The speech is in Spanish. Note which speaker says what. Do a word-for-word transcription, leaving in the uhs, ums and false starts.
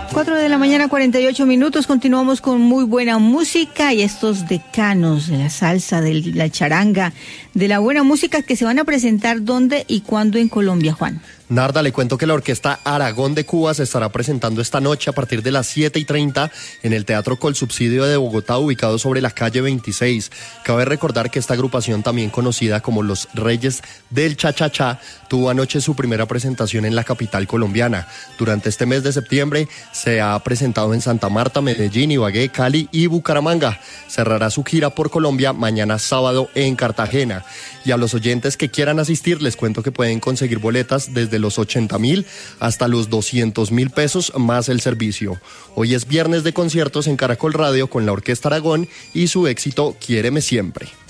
Speaker 1: Cuatro de la mañana, cuarenta y ocho minutos. Continuamos con muy buena música y estos decanos de la salsa, de la charanga, de la buena música que se van a presentar dónde y cuándo en Colombia, Juan.
Speaker 2: Narda, le cuento que la Orquesta Aragón de Cuba se estará presentando esta noche a partir de las siete y treinta en el Teatro Colsubsidio de Bogotá, ubicado sobre la calle veintiséis. Cabe recordar que esta agrupación, también conocida como los Reyes del Cha-Cha-Cha, tuvo anoche su primera presentación en la capital colombiana. Durante este mes de septiembre se ha presentado en Santa Marta, Medellín, Ibagué, Cali y Bucaramanga. Cerrará su gira por Colombia mañana sábado en Cartagena. Y a los oyentes que quieran asistir, les cuento que pueden conseguir boletas desde los ochenta mil hasta los doscientos mil pesos más el servicio. Hoy es viernes de conciertos en Caracol Radio con la Orquesta Aragón y su éxito Quiéreme Siempre.